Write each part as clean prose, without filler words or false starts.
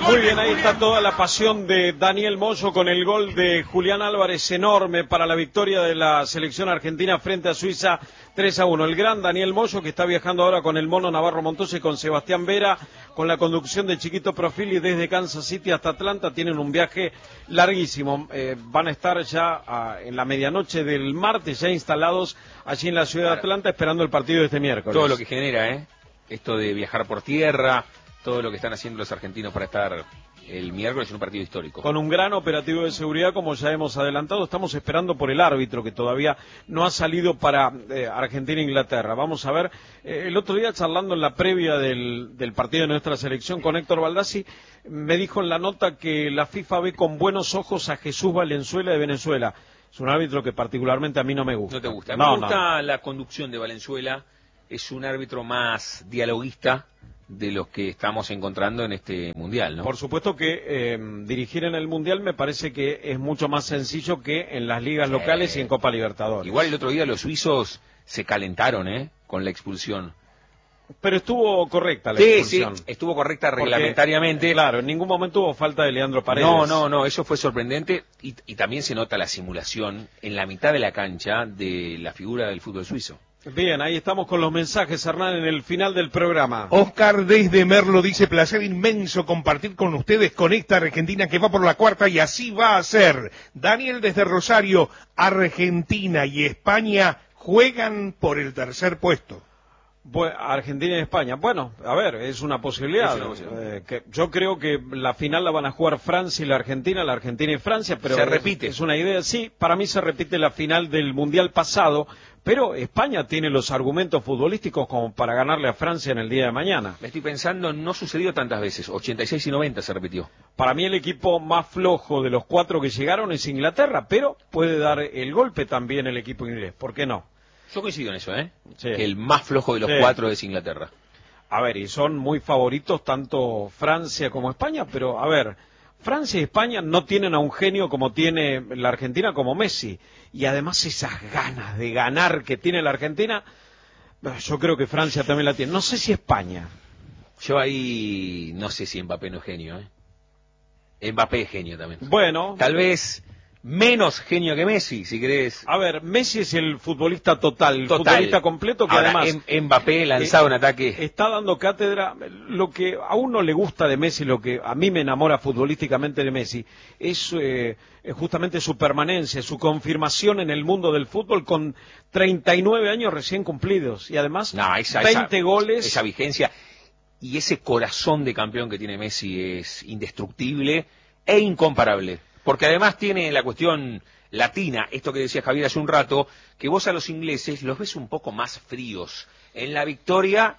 Muy bien, ahí está toda la pasión de Daniel Moyo con el gol de Julián Álvarez, enorme para la victoria de la selección argentina frente a Suiza 3-1. El gran Daniel Moyo, que está viajando ahora con el Mono Navarro Montoya y con Sebastián Vera, con la conducción de Chiquito Profili desde Kansas City hasta Atlanta. Tienen un viaje larguísimo. Van a estar ya en la medianoche del martes ya instalados allí en la ciudad de Atlanta esperando el partido de este miércoles. Todo lo que genera, esto de viajar por tierra, todo lo que están haciendo los argentinos para estar el miércoles en un partido histórico. Con un gran operativo de seguridad, como ya hemos adelantado. Estamos esperando por el árbitro, que todavía no ha salido para Argentina-Inglaterra. Vamos a ver, el otro día charlando en la previa del partido de nuestra selección con Héctor Baldassi, me dijo en la nota que la FIFA ve con buenos ojos a Jesús Valenzuela de Venezuela. Es un árbitro que particularmente a mí no me gusta. ¿No te gusta? A mí me gusta la conducción de Valenzuela. Es un árbitro más dialoguista de los que estamos encontrando en este Mundial, ¿no? Por supuesto que dirigir en el Mundial me parece que es mucho más sencillo que en las ligas locales y en Copa Libertadores. Igual el otro día los suizos se calentaron, con la expulsión. Pero estuvo correcta la expulsión. Sí, estuvo correcta reglamentariamente. Claro, en ningún momento hubo falta de Leandro Paredes. No, eso fue sorprendente y también se nota la simulación en la mitad de la cancha de la figura del fútbol suizo. Bien, ahí estamos con los mensajes, Hernán, en el final del programa. Oscar desde Merlo dice: placer inmenso compartir con ustedes con esta Argentina que va por la cuarta y así va a ser. Daniel desde Rosario: Argentina y España juegan por el tercer puesto. Argentina y España. Bueno, a ver, es una posibilidad. Yo creo que la final la van a jugar Francia y la Argentina y Francia, pero se repite. Es una idea, sí, para mí se repite la final del Mundial pasado, pero España tiene los argumentos futbolísticos como para ganarle a Francia en el día de mañana. Me estoy pensando, no sucedió tantas veces, 86 y 90 se repitió. Para mí el equipo más flojo de los cuatro que llegaron es Inglaterra, pero puede dar el golpe también el equipo inglés, ¿por qué no? Yo coincido en eso, Sí. Que el más flojo de los cuatro es Inglaterra. A ver, y son muy favoritos tanto Francia como España, pero a ver, Francia y España no tienen a un genio como tiene la Argentina, como Messi, y además esas ganas de ganar que tiene la Argentina, yo creo que Francia también la tiene. No sé si España. Yo ahí no sé si Mbappé no es genio, Mbappé es genio también. Bueno. Tal vez menos genio que Messi, si querés. A ver, Messi es el futbolista total, el futbolista completo que ahora, además Mbappé lanzaba un ataque. Está dando cátedra. Lo que a uno le gusta de Messi, lo que a mí me enamora futbolísticamente de Messi, es justamente su permanencia, su confirmación en el mundo del fútbol con 39 años recién cumplidos y además 20 goles. Esa vigencia y ese corazón de campeón que tiene Messi es indestructible e incomparable. Porque además tiene la cuestión latina, esto que decía Javier hace un rato, que vos a los ingleses los ves un poco más fríos en la victoria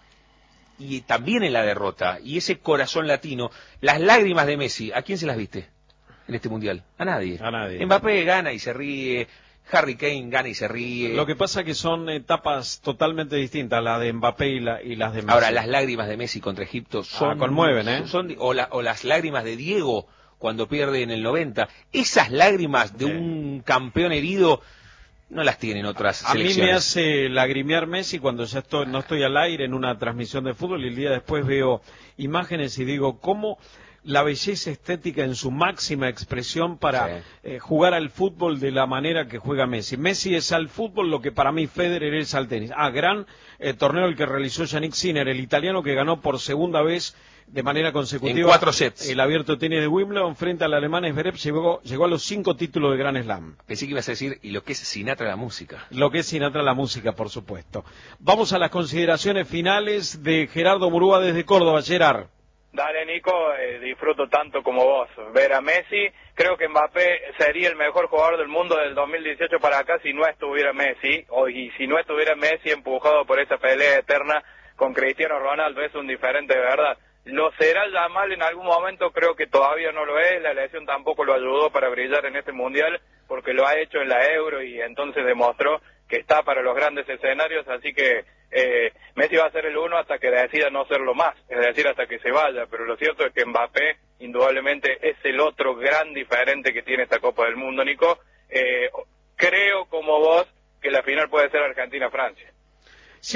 y también en la derrota. Y ese corazón latino, las lágrimas de Messi, ¿a quién se las viste en este Mundial? A nadie. A nadie. Mbappé gana y se ríe, Harry Kane gana y se ríe. Lo que pasa es que son etapas totalmente distintas, la de Mbappé y las de Messi. Ahora, las lágrimas de Messi contra Egipto conmueven, o las lágrimas de Diego cuando pierde en el 90, esas lágrimas de un campeón herido no las tienen otras selecciones. A mí me hace lagrimear Messi cuando ya no estoy al aire en una transmisión de fútbol y el día después veo imágenes y digo, ¿cómo la belleza estética en su máxima expresión para jugar al fútbol de la manera que juega Messi? Messi es al fútbol lo que para mí Federer es al tenis. Gran torneo el que realizó Yannick Sinner, el italiano que ganó por segunda vez de manera consecutiva en 4 sets el abierto de tenis de Wimbledon frente al alemán Zverev. Llegó a los 5 títulos de Grand Slam. Pensé que ibas a decir, y lo que es Sinatra la música. Lo que es Sinatra la música, por supuesto. Vamos a las consideraciones finales de Gerardo Murúa desde Córdoba. Gerard. Dale, Nico, disfruto tanto como vos ver a Messi. Creo que Mbappé sería el mejor jugador del mundo del 2018 para acá si no estuviera Messi, y si no estuviera Messi empujado por esa pelea eterna con Cristiano Ronaldo. Es un diferente de verdad. Lo será ya mal en algún momento, creo que todavía no lo es. La lesión tampoco lo ayudó para brillar en este Mundial, porque lo ha hecho en la Euro y entonces demostró que está para los grandes escenarios, así que Messi va a ser el uno hasta que decida no serlo más, es decir, hasta que se vaya, pero lo cierto es que Mbappé indudablemente es el otro gran diferente que tiene esta Copa del Mundo, Nico. Creo, como vos, que la final puede ser Argentina-Francia. Sí,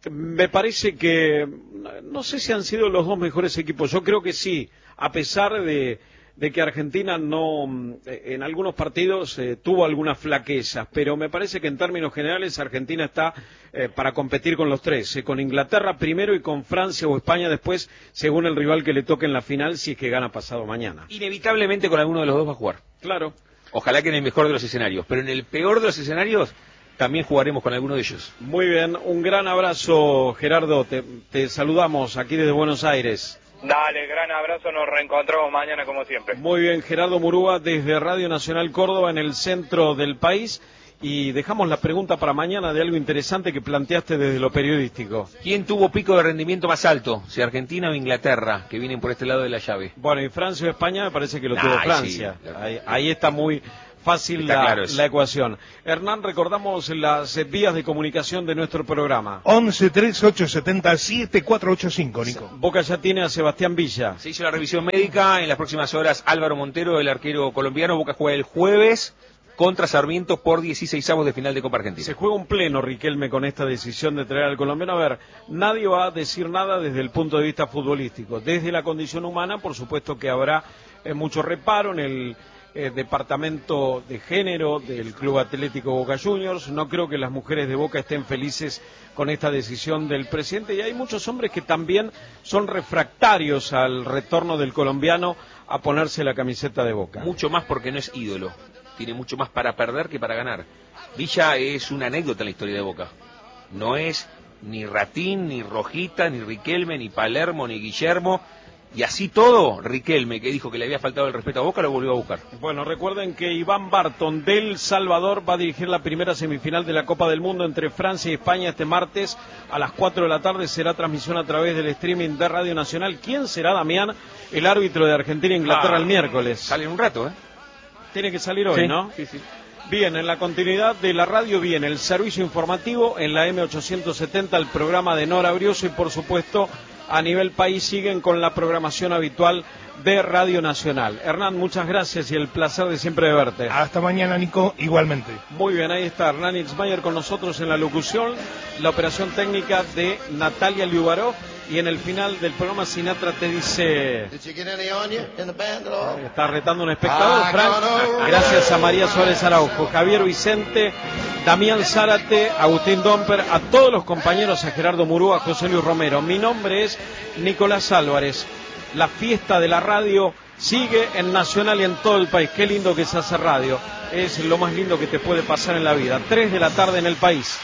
Me parece que, no sé si han sido los dos mejores equipos, yo creo que sí, a pesar de que Argentina no, en algunos partidos tuvo algunas flaquezas, pero me parece que en términos generales Argentina está para competir con los tres, con Inglaterra primero y con Francia o España después, según el rival que le toque en la final, si es que gana pasado mañana. Inevitablemente con alguno de los dos va a jugar. Claro. Ojalá que en el mejor de los escenarios, pero en el peor de los escenarios también jugaremos con alguno de ellos. Muy bien, un gran abrazo, Gerardo, te saludamos aquí desde Buenos Aires. Dale, gran abrazo, nos reencontramos mañana como siempre. Muy bien, Gerardo Murúa desde Radio Nacional Córdoba en el centro del país, y dejamos la pregunta para mañana de algo interesante que planteaste desde lo periodístico. ¿Quién tuvo pico de rendimiento más alto? Si Argentina o Inglaterra, que vienen por este lado de la llave. Bueno, y Francia o España me parece que lo tuvo Francia. Sí, ahí está muy fácil la ecuación. Hernán, recordamos las vías de comunicación de nuestro programa. 11-3870-7485, Nico. Boca ya tiene a Sebastián Villa. Se hizo la revisión médica, en las próximas horas Álvaro Montero, el arquero colombiano. Boca juega el jueves contra Sarmiento por 16avos de final de Copa Argentina. Se juega un pleno, Riquelme, con esta decisión de traer al colombiano. A ver, nadie va a decir nada desde el punto de vista futbolístico. Desde la condición humana, por supuesto que habrá mucho reparo en el departamento de género del Club Atlético Boca Juniors. No creo que las mujeres de Boca estén felices con esta decisión del presidente, y hay muchos hombres que también son refractarios al retorno del colombiano a ponerse la camiseta de Boca. Mucho más porque no es ídolo, tiene mucho más para perder que para ganar. Villa es una anécdota en la historia de Boca, no es ni Ratín, ni Rojita, ni Riquelme, ni Palermo, ni Guillermo. Y así todo, Riquelme, que dijo que le había faltado el respeto a Boca, lo volvió a buscar. Bueno, recuerden que Iván Barton del Salvador va a dirigir la primera semifinal de la Copa del Mundo entre Francia y España este martes a las 4 de la tarde. Será transmisión a través del streaming de Radio Nacional. ¿Quién será, Damián, el árbitro de Argentina e Inglaterra el miércoles? Sale en un rato, ¿eh? Tiene que salir hoy, sí, ¿no? Sí, sí. Bien, en la continuidad de la radio viene el servicio informativo en la M870, el programa de Nora Brioso, y por supuesto a nivel país siguen con la programación habitual de Radio Nacional. Hernán, muchas gracias y el placer de siempre de verte. Hasta mañana, Nico, igualmente. Muy bien, ahí está Hernán Itzmayer con nosotros en la locución, la operación técnica de Natalia Liubaró, y en el final del programa Sinatra te dice... Está retando un espectador, Frank. Gracias a María Suárez Araujo, Javier Vicente, Damián Zárate, Agustín Domper, a todos los compañeros, a Gerardo Murúa, a José Luis Romero. Mi nombre es Nicolás Álvarez. La fiesta de la radio sigue en Nacional y en todo el país. Qué lindo que se hace radio. Es lo más lindo que te puede pasar en la vida. 3 de la tarde en el país.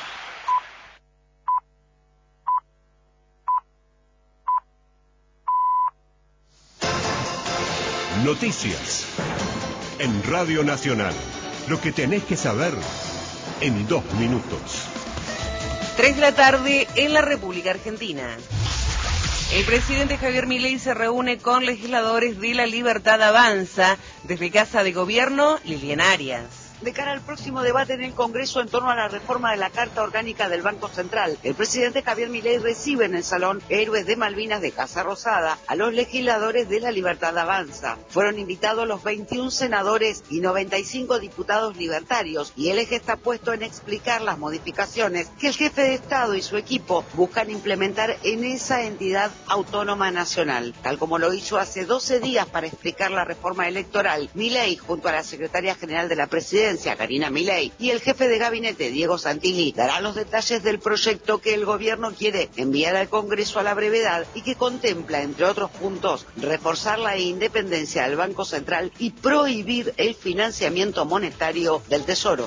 Noticias en Radio Nacional. Lo que tenés que saber en 2 minutos. 3 de la tarde en la República Argentina. El presidente Javier Milei se reúne con legisladores de La Libertad Avanza desde Casa de Gobierno, Liliana Arias. De cara al próximo debate en el Congreso en torno a la reforma de la Carta Orgánica del Banco Central, el presidente Javier Milei recibe en el Salón Héroes de Malvinas de Casa Rosada a los legisladores de La Libertad Avanza. Fueron invitados los 21 senadores y 95 diputados libertarios, y el eje está puesto en explicar las modificaciones que el jefe de Estado y su equipo buscan implementar en esa entidad autónoma nacional. Tal como lo hizo hace 12 días para explicar la reforma electoral, Milei, junto a la secretaria general de la Presidencia, Karina Milei, y el jefe de gabinete, Diego Santilli, dará los detalles del proyecto que el gobierno quiere enviar al Congreso a la brevedad y que contempla, entre otros puntos, reforzar la independencia del Banco Central y prohibir el financiamiento monetario del Tesoro.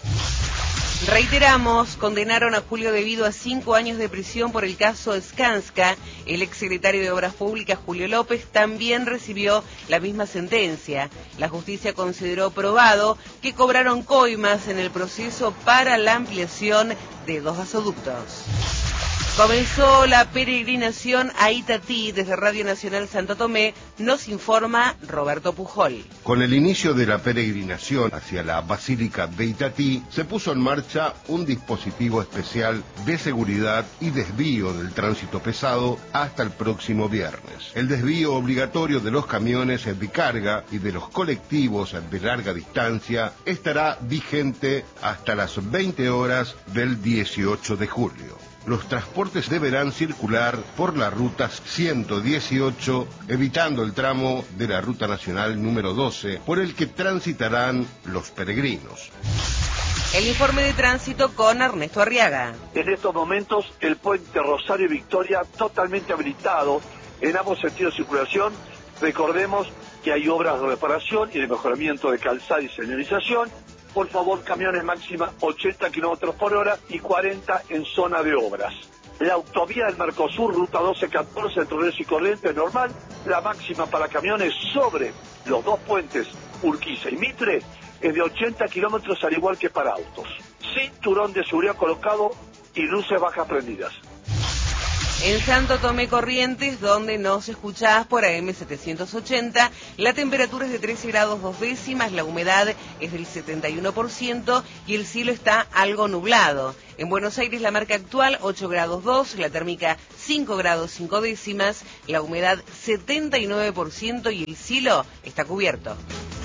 Reiteramos, condenaron a Julio Debido a 5 años de prisión por el caso Skanska. El exsecretario de Obras Públicas, Julio López, también recibió la misma sentencia. La justicia consideró probado que cobraron coimas en el proceso para la ampliación de 2 gasoductos. Comenzó la peregrinación a Itatí desde Radio Nacional Santo Tomé, nos informa Roberto Pujol. Con el inicio de la peregrinación hacia la Basílica de Itatí, se puso en marcha un dispositivo especial de seguridad y desvío del tránsito pesado hasta el próximo viernes. El desvío obligatorio de los camiones de carga y de los colectivos de larga distancia estará vigente hasta las 20 horas del 18 de julio. los transportes deberán circular por las rutas 118, evitando el tramo de la Ruta Nacional número 12, por el que transitarán los peregrinos. El informe de tránsito con Ernesto Arriaga. En estos momentos, el puente Rosario y Victoria totalmente habilitado en ambos sentidos de circulación. Recordemos que hay obras de reparación y de mejoramiento de calzada y señalización. Por favor, camiones máxima 80 kilómetros por hora y 40 en zona de obras. La autovía del Mercosur, ruta 1214, entre Ríos y Corrientes, normal. La máxima para camiones sobre los dos puentes Urquiza y Mitre es de 80 kilómetros, al igual que para autos. Cinturón de seguridad colocado y luces bajas prendidas. En Santo Tomé Corrientes, donde nos escuchás por AM 780, la temperatura es de 13 grados 2 décimas, la humedad es del 71% y el cielo está algo nublado. En Buenos Aires la marca actual 8 grados 2, la térmica 5 grados 5 décimas, la humedad 79% y el cielo está cubierto.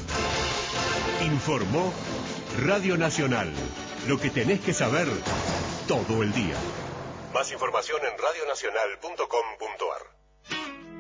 Informó Radio Nacional. Lo que tenés que saber todo el día. Más información en radionacional.com.ar.